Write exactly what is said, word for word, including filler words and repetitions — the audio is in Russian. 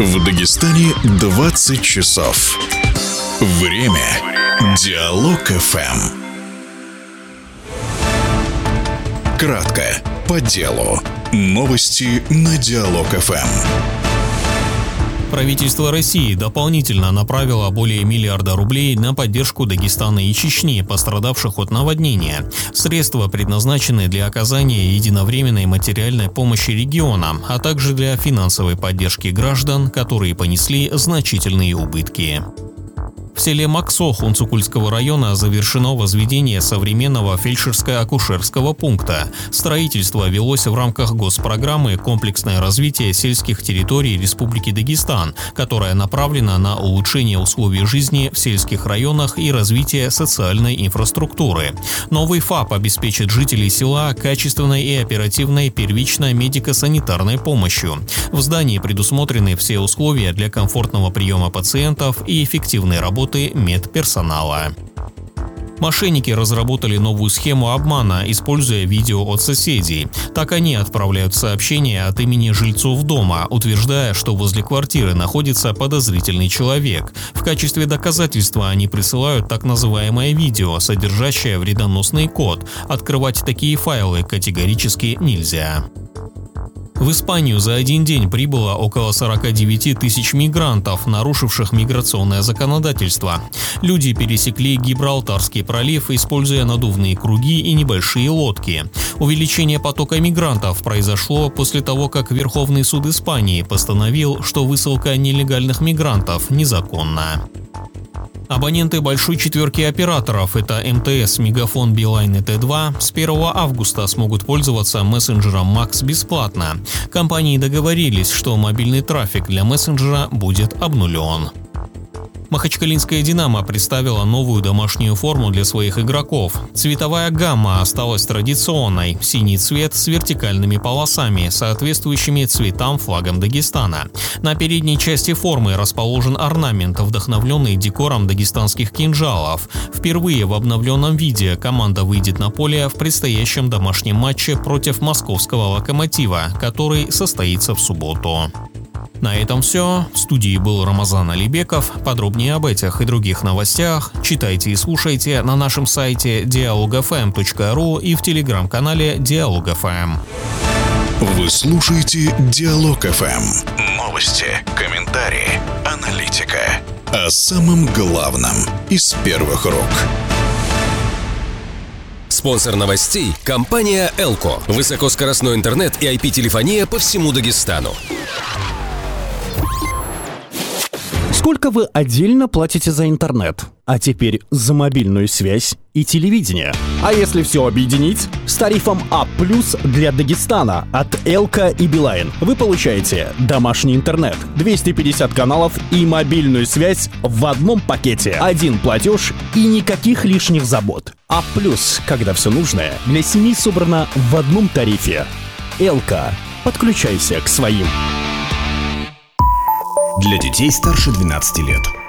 В Дагестане двадцать часов. Время Диалог эф эм. Кратко, по делу. Новости на Диалог эф эм. Правительство России дополнительно направило более миллиарда рублей на поддержку Дагестана и Чечни, пострадавших от наводнения. Средства предназначены для оказания единовременной материальной помощи регионам, а также для финансовой поддержки граждан, которые понесли значительные убытки. В селе Максох Унцукульского района завершено возведение современного фельдшерско-акушерского пункта. Строительство велось в рамках госпрограммы «Комплексное развитие сельских территорий Республики Дагестан», которая направлена на улучшение условий жизни в сельских районах и развитие социальной инфраструктуры. Новый ФАП обеспечит жителей села качественной и оперативной первичной медико-санитарной помощью. В здании предусмотрены все условия для комфортного приема пациентов и эффективной работы медперсонала. Мошенники разработали новую схему обмана, используя видео от соседей. Так они отправляют сообщения от имени жильцов дома, утверждая, что возле квартиры находится подозрительный человек. В качестве доказательства они присылают так называемое видео, содержащее вредоносный код. Открывать такие файлы категорически нельзя. В Испанию за один день прибыло около сорок девять тысяч мигрантов, нарушивших миграционное законодательство. Люди пересекли Гибралтарский пролив, используя надувные круги и небольшие лодки. Увеличение потока мигрантов произошло после того, как Верховный суд Испании постановил, что высылка нелегальных мигрантов незаконна. Абоненты большой четверки операторов – это эм тэ эс, Мегафон, Билайн и тэ два – с первого августа смогут пользоваться мессенджером Макс бесплатно. Компании договорились, что мобильный трафик для мессенджера будет обнулен. Махачкалинская «Динамо» представила новую домашнюю форму для своих игроков. Цветовая гамма осталась традиционной – синий цвет с вертикальными полосами, соответствующими цветам флагом Дагестана. На передней части формы расположен орнамент, вдохновленный декором дагестанских кинжалов. Впервые в обновленном виде команда выйдет на поле в предстоящем домашнем матче против московского «Локомотива», который состоится в субботу. На этом все. В студии был Рамазан Алибеков. Подробнее об этих и других новостях читайте и слушайте на нашем сайте диалог эф эм точка ру и в телеграм-канале Диалог эф эм. Вы слушаете Диалог эф эм. Новости, комментарии, аналитика. О самом главном из первых рук. Спонсор новостей – компания Элко. Высокоскоростной интернет и ай пи-телефония по всему Дагестану. Сколько вы отдельно платите за интернет? А теперь за мобильную связь и телевидение. А если все объединить? С тарифом А плюс для Дагестана от Элка и Билайн вы получаете домашний интернет, двести пятьдесят каналов и мобильную связь в одном пакете. Один платеж и никаких лишних забот. А плюс, когда все нужное для семьи собрано в одном тарифе. Элка. Подключайся к своим. Для детей старше двенадцати лет.